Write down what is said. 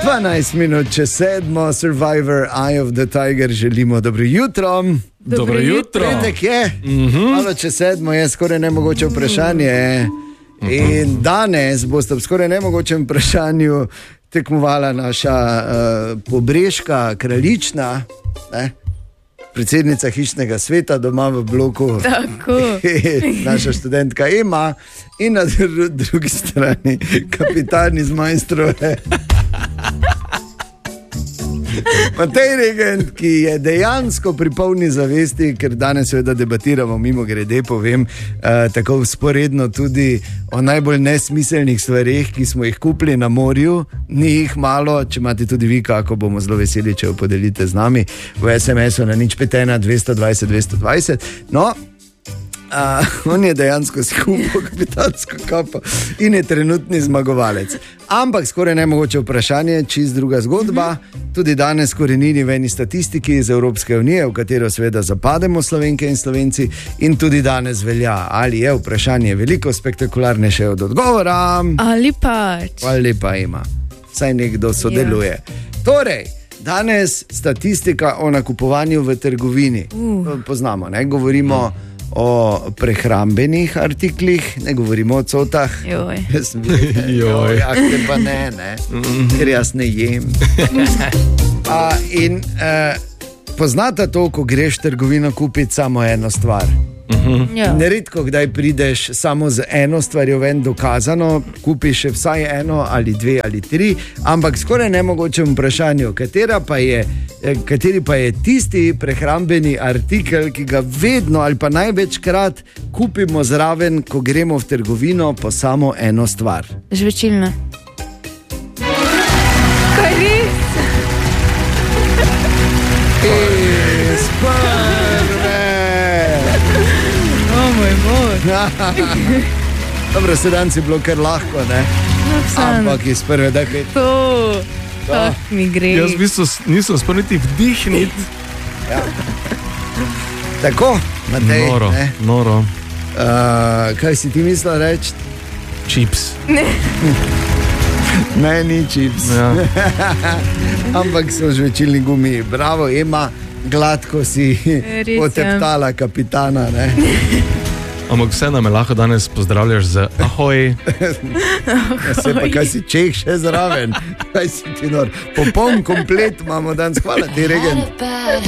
12 minut čez 7, Survivor, Eye of the Tiger, želimo dobro jutro. Dobro jutro. Petek je, malo čez 7 je skoraj nemogoče vprašanje. In danes boste v skoraj nemogočem vprašanju tekmovala naša pobreška kraljična, predsednica hišnega sveta doma v bloku. Tako. Naša študentka Ema in na drugi strani kapitan iz Majstrove. Matej Regent, ki je dejansko pri polni zavesti, ker danes seveda debatiramo, mimo grede povem, tako vzporedno tudi o najbolj nesmiselnih stvarih, ki smo jih kupili na morju. Ni jih malo, če imate tudi vi, kako bomo zelo veseli, če jo podelite z nami v SMS-u na 051 220 220. No, on je dejansko skupil kapitansko kapo in je trenutni zmagovalec. Ampak skoraj nemogoče vprašanje, čist druga zgodba. Tudi danes korenini v eni statistiki iz Evropske unije, v katero seveda zapademo Slovenke in Slovenci, in tudi danes velja, ali je vprašanje veliko spektakularnejše od odgovora. Ali pač. Ali pa ima. Saj nekdo sodeluje. Torej, danes statistika o nakupovanju v trgovini. Poznamo, ne? Govorimo o prehrambenih artiklih, ne govorimo o cotah. Joj. Te pa ne, ker jaz ne jem. Poznate to, ko greš v trgovino kupiti samo eno stvar? Neredko kdaj prideš samo z eno stvarjo ven dokazano, kupiš še vsaj eno ali dve ali tri, ampak skoraj nemogočem vprašanju, kateri pa je tisti prehrambeni artikel, ki ga vedno ali pa največkrat kupimo zraven, ko gremo v trgovino po samo eno stvar. Žvečilna. Kaj res? Dobro, sedan si bilo kar lahko, ne? Ampak iz prve dekaj. To mi gre. Jaz v bistvu nisem spal niti vdihniti. Ja. Tako, Matej. Noro. Kaj si ti mislil reči? Čips. Ne, ni čips. Ja. Ampak so žvečilni gumi. Bravo, Ema, gladko si poteptala kapitana, ne? Ampak vse nam je lahko danes pozdravljaš z ahoj. Se pa kaj si Čeh še zraven? Kaj si ti nor? Popoln komplet imamo danes, hvala ti, Regent.